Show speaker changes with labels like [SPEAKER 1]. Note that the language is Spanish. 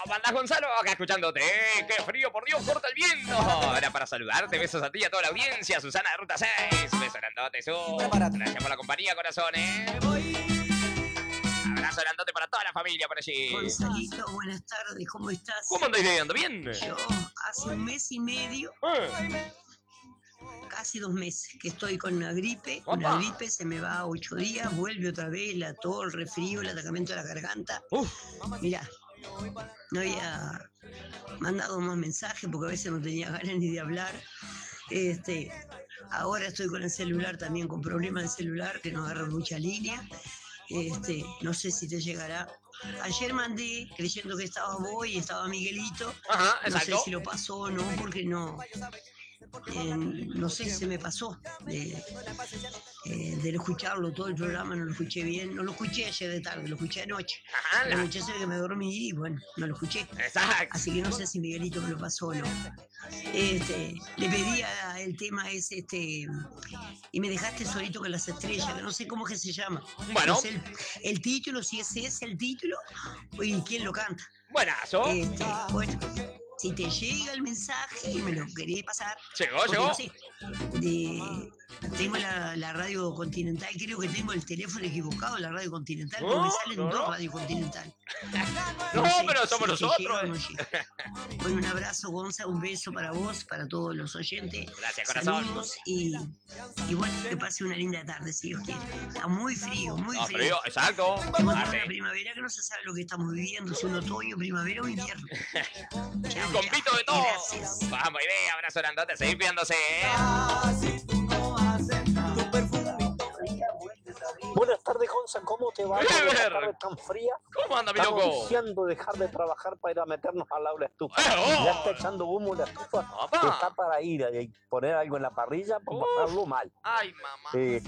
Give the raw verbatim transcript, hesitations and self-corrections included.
[SPEAKER 1] ¿Cómo andás, Gonzalo? Acá escuchándote. ¡Qué frío, por Dios! ¡Corta el viento! Era para saludarte. Besos a ti y a toda la audiencia. Susana de Ruta seis. Beso grandote, Su. Gracias por la compañía, corazón, ¿eh? Abrazo grandote para toda la familia por allí.
[SPEAKER 2] Gonzalito, buenas tardes. ¿Cómo estás?
[SPEAKER 1] ¿Cómo andáis viviendo? ¿Bien?
[SPEAKER 2] Yo hace un mes y medio...
[SPEAKER 1] ¿Eh?
[SPEAKER 2] Casi dos meses que estoy con una gripe,
[SPEAKER 1] Opa.
[SPEAKER 2] una gripe se me va a ocho días, vuelve otra vez la tos, el resfrío, el atacamiento de la garganta.
[SPEAKER 1] Uf.
[SPEAKER 2] Mirá, no había mandado más mensajes porque a veces no tenía ganas ni de hablar. Este, ahora estoy con el celular también, con problemas de celular que no agarran mucha línea. Este, no sé si te llegará. Ayer mandé creyendo que estaba vos y estaba Miguelito.
[SPEAKER 1] Ajá,
[SPEAKER 2] no
[SPEAKER 1] exacto.
[SPEAKER 2] sé si lo pasó o no, porque no. Eh, no sé si se me pasó de, eh, de escucharlo todo el programa, no lo escuché bien, no lo escuché ayer de tarde, lo escuché anoche.
[SPEAKER 1] Ajá, la...
[SPEAKER 2] Anoche se ve que me dormí y bueno, no lo escuché.
[SPEAKER 1] Exacto.
[SPEAKER 2] Así que no sé si Miguelito me lo pasó o no. Este, le pedía el tema ese, este, y me dejaste solito con las estrellas, que no sé cómo es que se llama.
[SPEAKER 1] Bueno.
[SPEAKER 2] No sé el, el título, si ese es el título, y quién lo canta.
[SPEAKER 1] Buenazo.
[SPEAKER 2] Este, bueno. Si te llega el mensaje y me lo querés pasar.
[SPEAKER 1] Llegó, llegó.
[SPEAKER 2] No sé, de, tengo la, la radio Continental, creo que tengo el teléfono equivocado, la radio Continental, porque
[SPEAKER 1] no,
[SPEAKER 2] me salen
[SPEAKER 1] no,
[SPEAKER 2] dos
[SPEAKER 1] no.
[SPEAKER 2] radio Continental.
[SPEAKER 1] No,
[SPEAKER 2] No sé
[SPEAKER 1] pero somos
[SPEAKER 2] si
[SPEAKER 1] nosotros.
[SPEAKER 2] llega o no llega. Bueno, un abrazo, Gonza, un beso para vos, para todos los oyentes.
[SPEAKER 1] Gracias, corazón.
[SPEAKER 2] Saludos y, y bueno, que pase una linda tarde, si Dios quiere. Está muy frío, muy
[SPEAKER 1] No,
[SPEAKER 2] frío.
[SPEAKER 1] frío, exacto.
[SPEAKER 2] Estamos en
[SPEAKER 1] Así.
[SPEAKER 2] una primavera que no se sabe lo que estamos viviendo, si un otoño, primavera o invierno. Chao,
[SPEAKER 1] Un compito de todo.
[SPEAKER 2] Gracias.
[SPEAKER 1] Vamos, idea, abrazo grandote, seguir cuidándose, ¿eh?
[SPEAKER 3] Buenas tardes, Gonza, ¿cómo te va?
[SPEAKER 1] Ever.
[SPEAKER 3] ¿Esta tarde tan fría?
[SPEAKER 1] ¿Cómo anda, mi
[SPEAKER 3] Estamos
[SPEAKER 1] loco?
[SPEAKER 3] deseando dejar de trabajar para ir a meternos al aula estufa.
[SPEAKER 1] Eh, oh.
[SPEAKER 3] Ya está echando humo la estufa.
[SPEAKER 1] Opa.
[SPEAKER 3] Está para ir a poner algo en la parrilla para
[SPEAKER 1] Uf.
[SPEAKER 3] pasarlo mal.
[SPEAKER 1] Ay, mamá.
[SPEAKER 3] Eh,